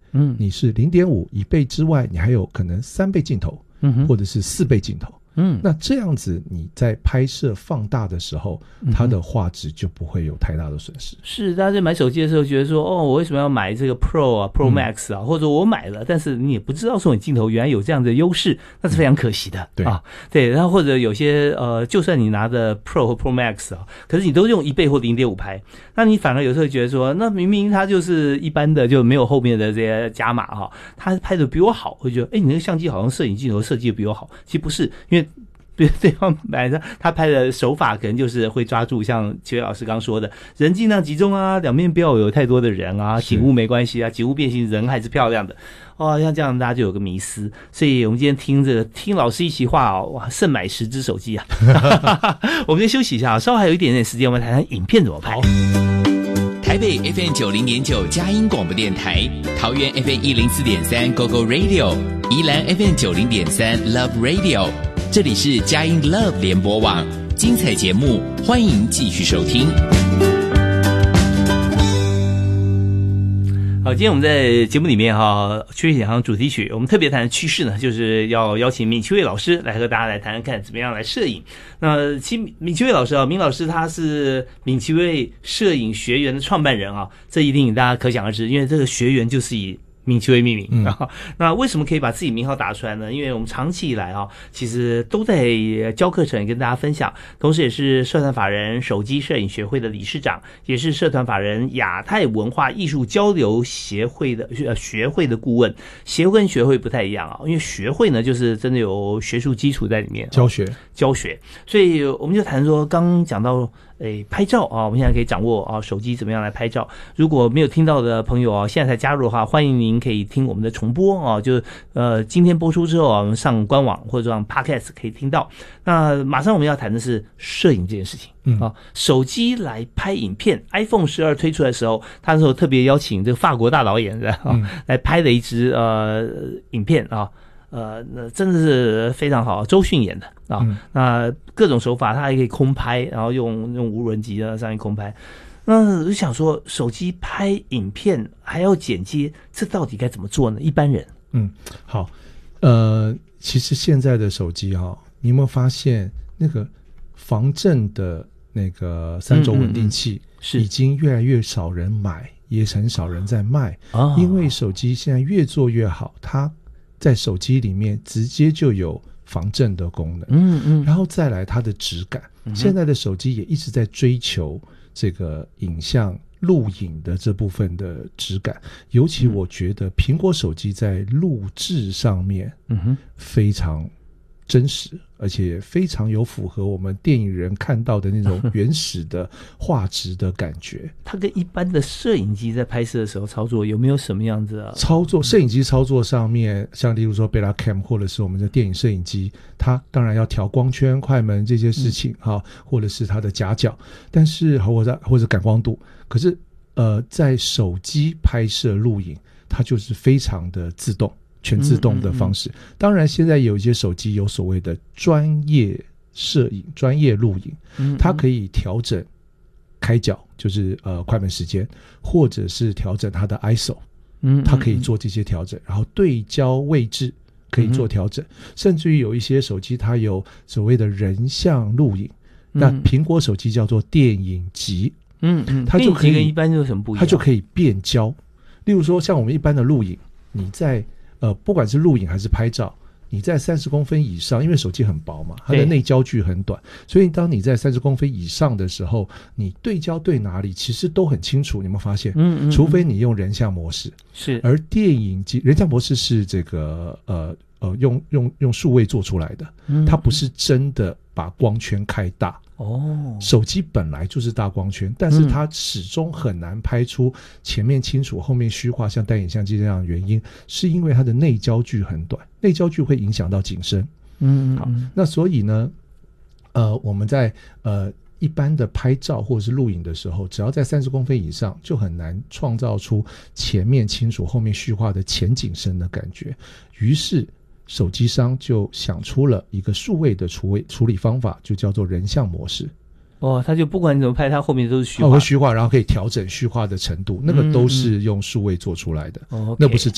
你是 0.5 1倍之外，你还有可能3倍镜头，或者是4倍镜头。那这样子你在拍摄放大的时候，它的画质就不会有太大的损失。 是，大家在买手机的时候觉得说，我为什么要买这个 Pro 啊 Pro Max 啊，或者我买了，但是你也不知道说你镜头原来有这样的优势，那是非常可惜的。 对啊，对，然后或者有些就算你拿的 Pro 或 Pro Max 啊，可是你都用1倍或 0.5 拍，那你反而有时候觉得说，那明明它就是一般的，就没有后面的这些加码哈，它拍的比我好，会觉得你那个相机好像摄影镜头设计的比我好，其实不是，因为对方买的他拍的手法可能就是会抓住像齐伟老师刚说的，人尽量集中啊，两面不要有太多的人啊，景物没关系啊，景物变形人还是漂亮的像这样大家就有个迷思。所以我们今天听老师一席话哇，胜买10只手机啊。我们先休息一下，稍后还有一点点时间，我们谈谈影片怎么拍。 台北 FM 90.9佳音广播电台，桃园 FM 104.3 GoGo Radio， 宜兰 FM 90.3 Love Radio， 这里是佳音 Love 联播网，精彩节目欢迎继续收听。 好，今天我们在节目里面趋势显行主题曲，我们特别谈的趋势呢，就是要邀请闵其蔚老师来和大家来谈谈看怎么样来摄影。那其实闵其蔚老师闵老师他是闵其蔚摄影学园的创办人这一定大家可想而知，因为这个学园就是以闵其蔚命名那为什么可以把自己名号打出来呢？因为我们长期以来其实都在教课程，跟大家分享，同时也是社团法人手机摄影学会的理事长，也是社团法人亚太文化艺术交流协会的学会的顾问。协会跟学会不太一样因为学会呢就是真的有学术基础在里面，教学，所以我们就谈说，刚讲到拍照我们现在可以掌握手机怎么样来拍照。如果没有听到的朋友现在才加入的话，欢迎您可以听我们的重播就今天播出之后我们上官网或者上 Podcast 可以听到。那马上我们要谈的是摄影这件事情手机来拍影片。iPhone 12推出来的时候，他那时候特别邀请这个法国大导演来拍的一支影片那真的是非常好，周迅演的那各种手法他还可以空拍，然后用无人机上面空拍。那我就想说，手机拍影片还要剪接，这到底该怎么做呢？一般人好其实现在的手机你有没有发现那个防震的那个3轴稳定器已经越来越少人买，也很少人在卖因为手机现在越做越好，它在手机里面直接就有防震的功能然后再来它的质感现在的手机也一直在追求这个影像录影的这部分的质感，尤其我觉得苹果手机在录制上面非常真实，而且非常有符合我们电影人看到的那种原始的画质的感觉。 它跟一般的摄影机在拍摄的时候操作有没有什么样子操作？摄影机操作上面，像例如说 Betacam 或者是我们的电影摄影机，它当然要调光圈、快门这些事情或者是它的夹角，但是或者感光度。可是在手机拍摄录影，它就是非常的自动。全自动的方式当然现在有一些手机有所谓的专业摄影、专业录影它可以调整开角，就是快门时间，或者是调整它的 ISO它可以做这些调整，然后对焦位置可以做调整甚至于有一些手机它有所谓的人像录影那苹果手机叫做电影级它就可以跟一般有什么不一样？ 它就可以变焦。例如说像我们一般的录影，你在不管是录影还是拍照，你在30公分以上，因为手机很薄嘛，它的内焦距很短，所以当你在30公分以上的时候，你对焦对哪里其实都很清楚，你有没有发现？除非你用人像模式。是。而电影机人像模式是这个用数位做出来的，它不是真的把光圈开大。手机本来就是大光圈，但是它始终很难拍出前面清楚后面虚化像单眼相机这样的原因，是因为它的内焦距很短，内焦距会影响到景深。好，那所以呢我们在一般的拍照或者是录影的时候，只要在30公分以上，就很难创造出前面清楚后面虚化的前景深的感觉。于是手机商就想出了一个数位的处理方法，就叫做人像模式。 它就不管你怎么拍，它后面都是虚化， 会虚化，然后可以调整虚化的程度，那个都是用数位做出来的，那不是